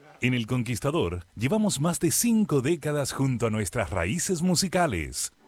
En El Conquistador llevamos más de 5 décadas junto a nuestras raíces musicales.